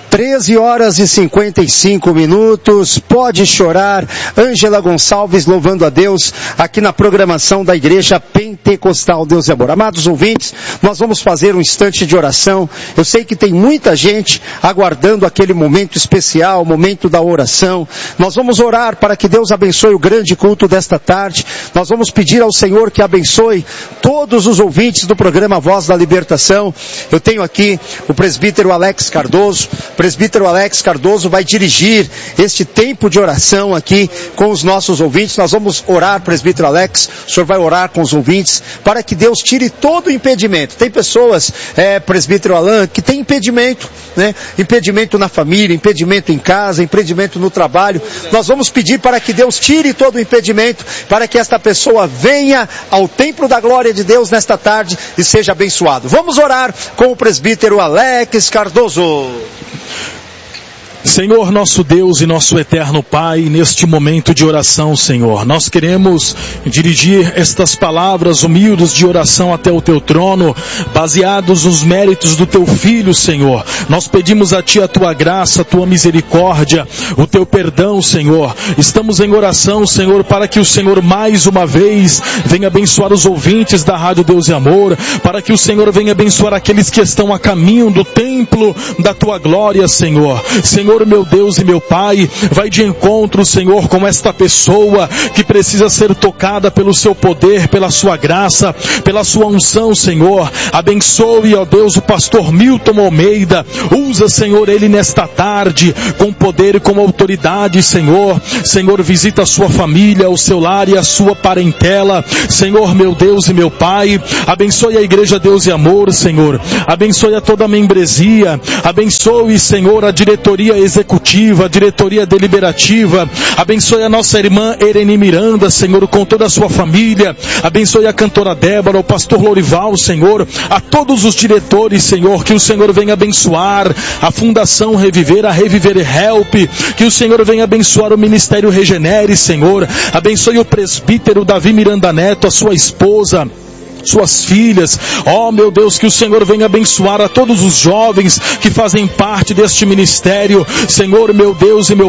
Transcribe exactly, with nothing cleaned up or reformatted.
treze horas e cinquenta e cinco minutos, pode chorar, Ângela Gonçalves louvando a Deus, aqui na programação da Igreja Pentecostal Deus e Amor. Amados ouvintes, nós vamos fazer um instante de oração. Eu sei que tem muita gente aguardando aquele momento especial, o momento da oração. Nós vamos orar para que Deus abençoe o grande culto desta tarde. Nós vamos pedir ao Senhor que abençoe todos os ouvintes do programa Voz da Libertação. Eu tenho aqui o presbítero Alex Cardoso. O presbítero Alex Cardoso vai dirigir este tempo de oração aqui com os nossos ouvintes. Nós vamos orar, presbítero Alex, o senhor vai orar com os ouvintes para que Deus tire todo o impedimento. Tem pessoas, é, presbítero Alan, que tem impedimento, né? Impedimento na família, impedimento em casa, impedimento no trabalho. Nós vamos pedir para que Deus tire todo o impedimento, para que esta pessoa venha ao templo da glória de Deus nesta tarde e seja abençoado. Vamos orar com o presbítero Alex Cardoso. Senhor, nosso Deus e nosso eterno Pai, neste momento de oração, Senhor, nós queremos dirigir estas palavras humildes de oração até o Teu trono, baseados nos méritos do Teu Filho, Senhor. Nós pedimos a Ti a Tua graça, a Tua misericórdia, o Teu perdão, Senhor. Estamos em oração, Senhor, para que o Senhor mais uma vez venha abençoar os ouvintes da Rádio Deus e Amor, para que o Senhor venha abençoar aqueles que estão a caminho do templo da Tua glória, Senhor. Senhor, Senhor, meu Deus e meu Pai, vai de encontro, Senhor, com esta pessoa que precisa ser tocada pelo Seu poder, pela Sua graça, pela Sua unção, Senhor. Abençoe, ó Deus, o pastor Milton Almeida. Usa, Senhor, ele nesta tarde, com poder e com autoridade, Senhor. Senhor, visita a sua família, o seu lar e a sua parentela. Senhor, meu Deus e meu Pai, abençoe a Igreja Deus e Amor, Senhor. Abençoe a toda a membresia. Abençoe, Senhor, a diretoria executiva, a diretoria deliberativa. Abençoe a nossa irmã Ereni Miranda, Senhor, com toda a sua família. Abençoe a cantora Débora, o pastor Lorival, Senhor, a todos os diretores, Senhor, que o Senhor venha abençoar a Fundação Reviver, a Reviver Help, que o Senhor venha abençoar o Ministério Regenere, Senhor. Abençoe o presbítero Davi Miranda Neto, a sua esposa, suas filhas. Ó, meu Deus, que o Senhor venha abençoar a todos os jovens que fazem parte deste ministério. Senhor, meu Deus e meu